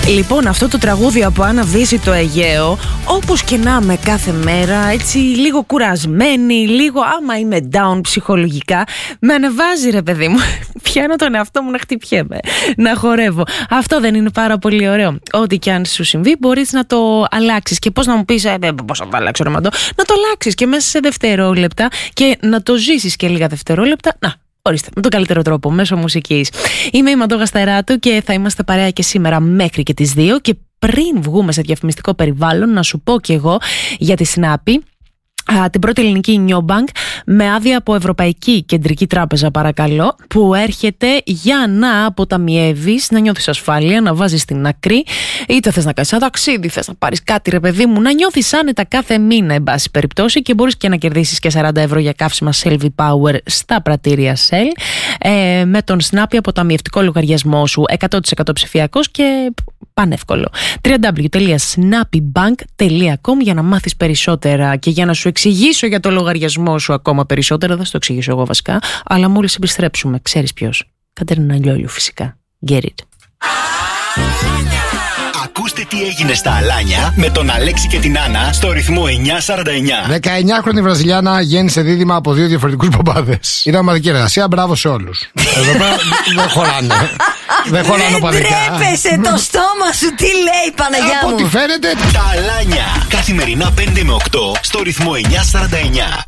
Λοιπόν, αυτό το τραγούδι από Άννα Βύση, το Αιγαίο, όπως και να είμαι κάθε μέρα, έτσι λίγο κουρασμένη, λίγο άμα είμαι down ψυχολογικά, με ανεβάζει ρε παιδί μου. Πιάνω τον εαυτό μου να χτυπιέμαι, να χορεύω. Αυτό δεν είναι πάρα πολύ ωραίο? Ό,τι και αν σου συμβεί, μπορείς να το αλλάξεις. Και πώς να μου πεις, πώς να το αλλάξω ρε Μαντώ? Να το αλλάξεις και μέσα σε δευτερόλεπτα και να το ζήσεις και λίγα δευτερόλεπτα. Να, ορίστε, με τον καλύτερο τρόπο, μέσω μουσικής. Είμαι η Μαντώ Γασταράτου και θα είμαστε παρέα και σήμερα μέχρι και τις 2. Και πριν βγούμε σε διαφημιστικό περιβάλλον, να σου πω κι εγώ για τη Snappi, την πρώτη ελληνική νιόμπανκ με άδεια από Ευρωπαϊκή Κεντρική Τράπεζα, παρακαλώ, που έρχεται για να αποταμιεύεις, να νιώθεις ασφάλεια, να βάζεις στην άκρη, είτε θες να κάνεις ένα ταξίδι, θες να πάρεις κάτι ρε παιδί μου, να νιώθεις άνετα κάθε μήνα, εν πάση περιπτώσει, και μπορείς και να κερδίσεις και 40 ευρώ για καύσιμα Shell V-Power στα πρατήρια Shell με τον Snappi αποταμιευτικό λογαριασμό σου, 100% ψηφιακός και πανεύκολο. www.snappybank.com για να μάθεις περισσότερα και για να σου εξηγήσω για το λογαριασμό σου ακόμα περισσότερα. Δεν σου το εξηγήσω εγώ βασικά, αλλά μόλις επιστρέψουμε, ξέρεις ποιος? Κατερίνα Λιόλιου φυσικά. Get it. Ακούστε τι έγινε στα Αλάνια με τον Αλέξη και την Άννα στο ρυθμό 949. 19χρονη Βραζιλιάνα γέννησε δίδυμα από 2 διαφορετικούς παπάδες. Ήταν ομαδική εργασία, μπράβο σε όλους. Εδώ πέρα δεν χωράνε. Δεν χωράνε οπαδικά. Τρέπεσαι το στόμα σου, τι λέει Παναγιά μου? Από ό,τι φαίνεται. Τα Αλάνια. Καθημερινά 5 με 8 στο ρυθμό 949.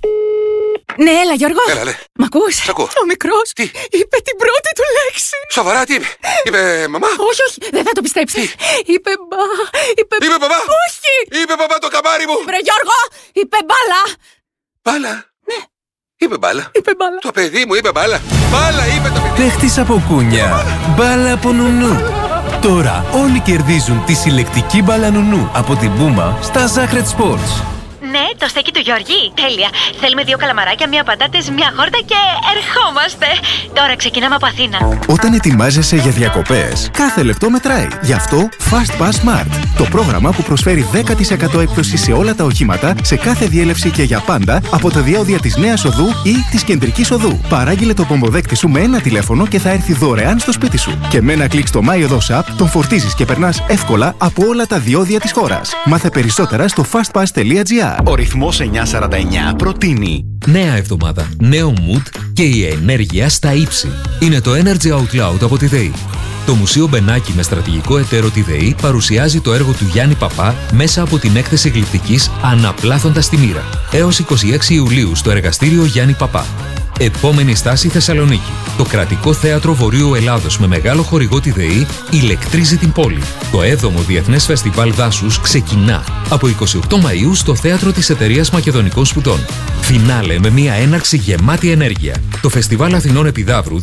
Ναι, έλα Γιώργο. Έλα, λέ. Μ' ακούς? Σ' ακούω. Ο μικρός Τι? είπε την πρώτη του λέξη. Σοβαρά, τι είπε? Είπε μαμά? Όχι, όχι, δεν θα το πιστέψεις. Είπε μπα. Είπε μπαμπά? Όχι. Είπε μπαμπά το καμάρι μου. Βρε Γιώργο, είπε μπάλα. Μπάλα? Ναι. Είπε μπάλα. Είπε μπάλα. Το παιδί μου είπε μπάλα. Μπάλα είπε το παιδί. Παίχτης από κούνια. Μπάλα από νουνού. Τώρα όλοι κερδίζουν τη συλλεκτική μπάλα νουνού από την Πούμα στα Zacred Sports. Ναι, το στέκι του Γιώργη. Τέλεια. Θέλουμε 2 καλαμαράκια, 1 πατάτες, 1 χόρτα και ερχόμαστε. Τώρα ξεκινάμε από Αθήνα. Όταν ετοιμάζεσαι για διακοπές, κάθε λεπτό μετράει. Γι' αυτό Fast Pass Smart. Το πρόγραμμα που προσφέρει 10% έκπτωση σε όλα τα οχήματα, σε κάθε διέλευση και για πάντα, από τα διόδια της Νέας Οδού ή της Κεντρικής Οδού. Παράγγειλε το πομποδέκτη σου με ένα τηλέφωνο και θα έρθει δωρεάν στο σπίτι σου. Και με ένα κλικ στο MyOdos App τον φορτίζεις και περνάς εύκολα από όλα τα διόδια της χώρας. Μάθε περισσότερα στο fastpass.gr. Ο ρυθμός 949 προτείνει νέα εβδομάδα, νέο mood και η ενέργεια στα ύψη. Είναι το Energy Out Loud από τη ΔΕΗ. Το Μουσείο Μπενάκη με στρατηγικό εταίρο τη ΔΕΗ παρουσιάζει το έργο του Γιάννη Παπά μέσα από την έκθεση γλυπτικής «Αναπλάθοντας τη μοίρα» έως 26 Ιουλίου στο εργαστήριο Γιάννη Παπά. Επόμενη στάση Θεσσαλονίκη. Το Κρατικό Θέατρο Βορείου Ελλάδος με μεγάλο χορηγό τη ΔΕΗ ηλεκτρίζει την πόλη. Το 7ο Διεθνές Φεστιβάλ Δάσους ξεκινά από 28 Μαΐου στο Θέατρο της Εταιρείας Μακεδονικών Σπουδών. Φινάλε με μια έναρξη γεμάτη ενέργεια. Το Φεστιβάλ Αθηνών Επιδαύρου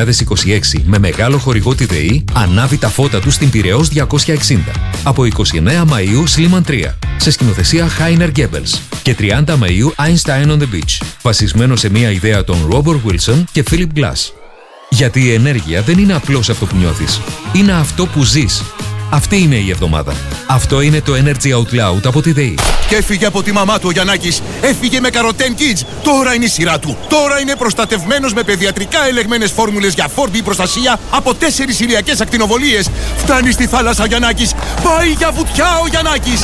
2026 με μεγάλο χορηγό τη ΔΕΗ ανάβει τα φώτα του στην Πειραιώς 260. Από 29 Μαΐου Σλίμαν 3 σε σκηνοθεσία Χάινερ Γκέμπελς και 30 Μαΐου Einstein on the Beach, βασισμένο σε μια ιδέα των Ρόμπορτ Βίλσον και Φίλιπ Γκλάς. Γιατί η ενέργεια δεν είναι απλώς αυτό που νιώθεις, είναι αυτό που ζεις. Αυτή είναι η εβδομάδα. Αυτό είναι το Energy Out Loud από τη ΔΕΗ. Και έφυγε από τη μαμά του ο Γιαννάκης. Έφυγε με Καροτέν Kids. Τώρα είναι η σειρά του. Τώρα είναι προστατευμένος με παιδιατρικά ελεγμένες φόρμουλες για φόρμπι προστασία από 4 ηλιακές ακτινοβολίες. Φτάνει στη θάλασσα ο Γιαννάκης. Πάει για βουτιά ο Γιαννάκης.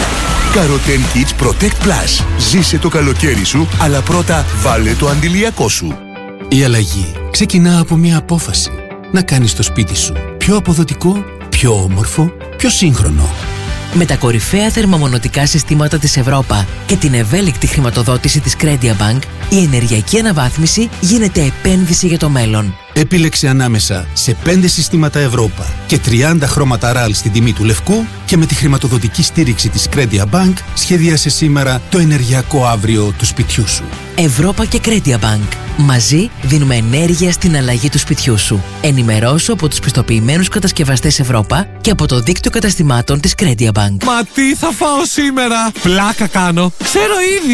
Καροτέν Kids Protect Plus. Ζήσε το καλοκαίρι σου, αλλά πρώτα βάλε το αντιλιακό σου. Η αλλαγή ξεκινά από μια απόφαση. Να κάνεις το σπίτι σου πιο αποδοτικό, πιο όμορφο, πιο σύγχρονο. Με τα κορυφαία θερμομονωτικά συστήματα της Ευρώπα και την ευέλικτη χρηματοδότηση της CrediaBank, η ενεργειακή αναβάθμιση γίνεται επένδυση για το μέλλον. Επίλεξε ανάμεσα σε 5 συστήματα Ευρώπα και 30 χρώματα RAL στην τιμή του λευκού και με τη χρηματοδοτική στήριξη της CrediaBank σχεδίασε σήμερα το ενεργειακό αύριο του σπιτιού σου. Ευρώπα και CrediaBank. Μαζί δίνουμε ενέργεια στην αλλαγή του σπιτιού σου. Ενημερώσου από τους πιστοποιημένους κατασκευαστές Ευρώπα και από το δίκτυο καταστημάτων της CrediaBank. Μα τι θα φάω σήμερα? Πλάκα κάνω. Ξέρω ήδη.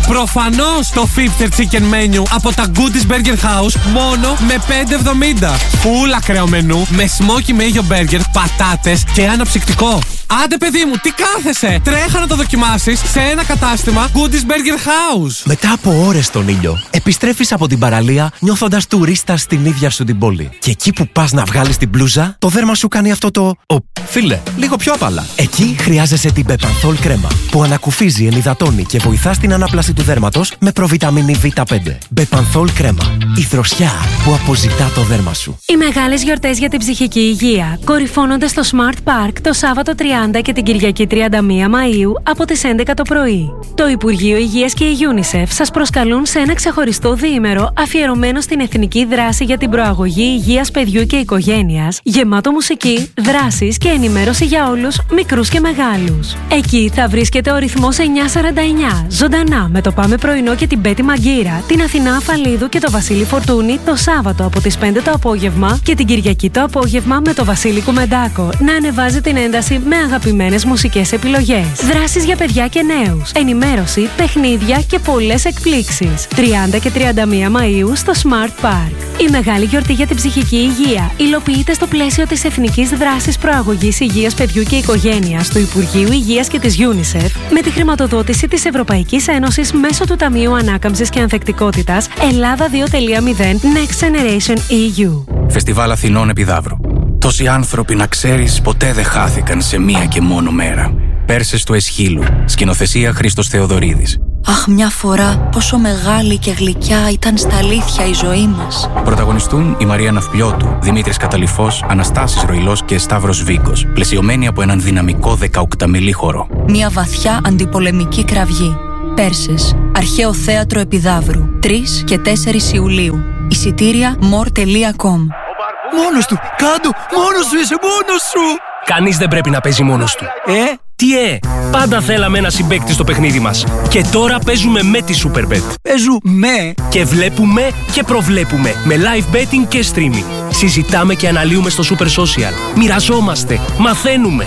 Προφανώς το Fifter Chicken Menu από τα Goodies Burger House μόνο με 5,70. Φουλ ακραίο μενού με smoky mayo burger, πατάτες και αναψυκτικό. Άντε παιδί μου, τι κάθεσαι! Τρέχα να το δοκιμάσεις σε ένα κατάστημα Goodies Burger House. Μετά από ώρες στον ήλιο, επιστρέφεις από την παραλία νιώθοντας τουρίστα στην ίδια σου την πόλη. Και εκεί που πας να βγάλεις την μπλούζα, το δέρμα σου κάνει αυτό το... Φίλε, λίγο πιο απαλά. Εκεί χρειάζεσαι την Bepanthol κρέμα, που ανακουφίζει, ενυδατώνει και βοηθά στην ανάπλαση του δέρματος με προβιταμίνη Β5. Bepanthol κρέμα. Η δροσιά που αποζητά το δέρμα σου. Οι μεγάλες γιορτές για την ψυχική υγεία κορυφώνονται στο Smart Park το Σάββατο 30 και την Κυριακή 31 Μαΐου από τις 11 το πρωί. Το Υπουργείο Υγείας και η UNICEF σας προσκαλούν σε ένα ξεχωριστό διήμερο αφιερωμένο στην εθνική δράση για την προαγωγή υγείας παιδιού και οικογένειας, γεμάτο μουσική, δράσεις και ενημέρωση για όλους, μικρούς και μεγάλους. Εκεί θα βρίσκεται ο ρυθμός 949, ζωντανά με το Πάμε Πρωινό και την Πέτη Μαγκύρα, την Αθηνά Αφαλίδου και το Βασίλη Φορτούνη το Σάββατο από τις 5 το απόγευμα και την Κυριακή το απόγευμα με το Βασίλη Κουμεντάκο να ανεβάζει την ένταση με αγαπημένες μουσικές επιλογές. Δράσεις για παιδιά και νέους, ενημέρωση, παιχνίδια και πολλές εκπλήξεις. 30 και 31 Μαΐου στο Smart Park. Η μεγάλη γιορτή για την ψυχική υγεία υλοποιείται στο πλαίσιο της Εθνικής Δράσης Προαγωγής Υγείας Παιδιού και Οικογένειας του Υπουργείου Υγείας και της UNICEF με τη χρηματοδότηση της Ευρωπαϊκής Ένωσης μέσω του Ταμείου Ανάκαμψης και Ανθεκτικότητας Ελλάδα 2.0 Next Generation EU. Φεστιβάλ Αθηνών Επιδαύρου. Τόσοι άνθρωποι, να ξέρεις, ποτέ δεν χάθηκαν σε μία και μόνο μέρα. Πέρσες του Εσχύλου. Σκηνοθεσία Χρήστος Θεοδωρίδης. Αχ, μια φορά πόσο μεγάλη και γλυκιά ήταν στα αλήθεια η ζωή μας. Πρωταγωνιστούν η Μαρία Ναυπλιώτου, Δημήτρης Καταλυφός, Αναστάσης Ροϊλός και Σταύρος Βίκος, πλαισιωμένοι από έναν δυναμικό 18μηλή χορό. Μια βαθιά αντιπολεμική κραυγή. Πέρσες, Αρχαίο Θέατρο Επιδαύρου, 3 και 4 Ιουλίου. Εισιτήρια more.com. Μόνος του, κάντο, μόνος σου είσαι, μόνος σου! Κανείς δεν πρέπει να παίζει μόνος του. Τι πάντα θέλαμε ένα συμπαίκτη στο παιχνίδι μας. Και τώρα παίζουμε με τη Superbet. Παίζουμε και βλέπουμε και προβλέπουμε με live betting και streaming. Συζητάμε και αναλύουμε στο Super Social. Μοιραζόμαστε, μαθαίνουμε.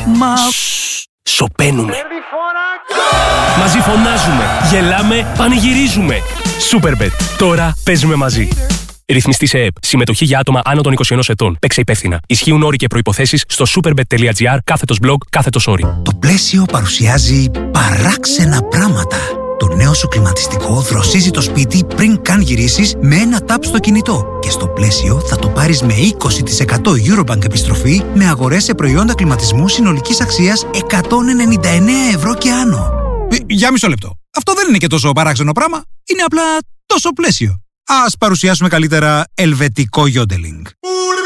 Σοπαίνουμε. Μαζί φωνάζουμε, γελάμε, πανηγυρίζουμε. Superbet. Τώρα παίζουμε μαζί. Ρυθμιστή σε ΕΕΠ. Συμμετοχή για άτομα άνω των 21 ετών. Παίξε υπεύθυνα. Ισχύουν όροι και προϋποθέσεις στο superbet.gr/blog/όροι. Το πλαίσιο παρουσιάζει παράξενα πράγματα. Το νέο σου κλιματιστικό δροσίζει το σπίτι πριν καν γυρίσεις με ένα τάπ στο κινητό. Και στο πλαίσιο θα το πάρεις με 20% Eurobank επιστροφή με αγορές σε προϊόντα κλιματισμού συνολικής αξίας 199 ευρώ και άνω. Για μισό λεπτό. Αυτό δεν είναι και τόσο παράξενο πράγμα. Είναι απλά τόσο πλαίσιο. Ας παρουσιάσουμε καλύτερα ελβετικό γιόντελινγκ.